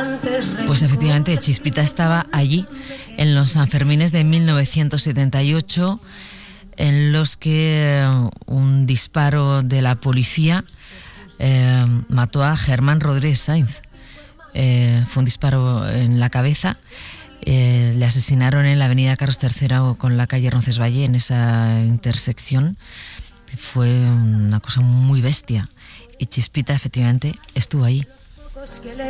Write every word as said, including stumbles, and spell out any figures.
Pues efectivamente, Chispita estaba allí en los Sanfermines de mil novecientos setenta y ocho, en los que un disparo de la policía eh, mató a Germán Rodríguez Sainz. Eh, fue un disparo en la cabeza. Eh, le asesinaron en la avenida Carlos tercero con la calle Roncesvalles, en esa intersección. Fue una cosa muy bestia. Y Chispita efectivamente estuvo ahí.